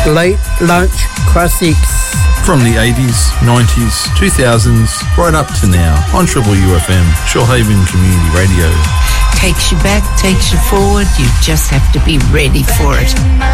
Late lunch classics. From the 80s, 90s, 2000s, right up to now on Triple UFM, Shoalhaven Community Radio. Takes you back, takes you forward. You just have to be ready for it.